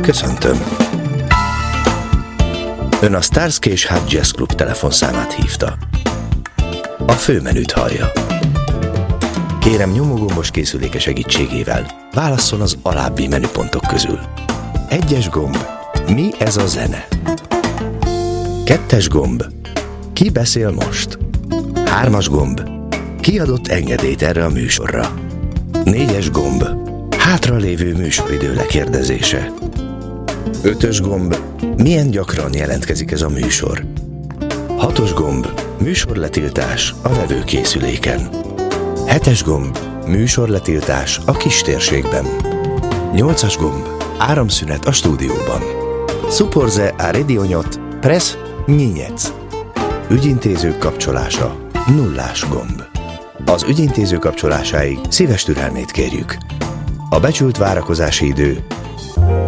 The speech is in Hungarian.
Köszöntöm. Ön a Starsky és Hutch Jazz Club telefonszámát hívta. A főmenüt hallja. Kérem, nyomógombos készüléke segítségével válasszon az alábbi menüpontok közül. 1-es gomb. Mi ez a zene? 2-es gomb. Ki beszél most? 3-as gomb. Ki adott engedélyt erre a műsorra? 4-es gomb. Hátralévő műsoridő lekérdezése. 5-ös gomb. Milyen gyakran jelentkezik ez a műsor? 6-os gomb. Műsorletiltás a vevőkészüléken. 7-es gomb. Műsorletiltás a kistérségben. 8-as gomb. Áramszünet a stúdióban. Supporze a redionyot, press nyínyec. Ügyintézők kapcsolása 0-ás gomb. Az ügyintéző kapcsolásáig szíves türelmét kérjük. A becsült várakozási idő